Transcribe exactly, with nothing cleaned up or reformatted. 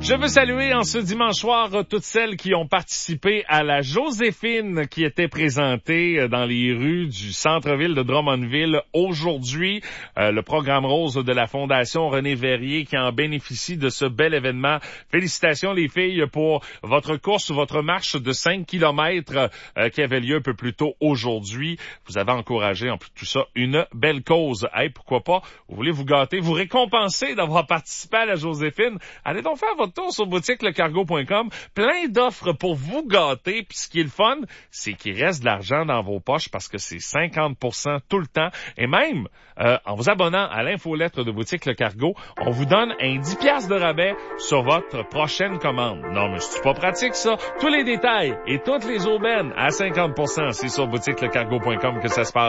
Je veux saluer en ce dimanche soir toutes celles qui ont participé à la Joséphine qui était présentée dans les rues du centre-ville de Drummondville aujourd'hui. Euh, le programme rose de la Fondation René Verrier qui en bénéficie de ce bel événement. Félicitations les filles pour votre course, votre marche de cinq kilomètres euh, qui avait lieu un peu plus tôt aujourd'hui. Vous avez encouragé en plus de tout ça une belle cause. Hey, pourquoi pas, vous voulez vous gâter, vous récompenser d'avoir participé à la Joséphine. Allez donc faire votre tour sur boutique le cargo point com. Plein d'offres pour vous gâter. Puis ce qui est le fun, c'est qu'il reste de l'argent dans vos poches parce que c'est cinquante pour cent tout le temps. Et même, euh, en vous abonnant à l'infolettre de boutique Le Cargo, on vous donne un dix piastres de rabais sur votre prochaine commande. Non, mais c'est pas pratique ça. Tous les détails et toutes les aubaines à cinquante pour cent, c'est sur boutique le cargo point com que ça se passe.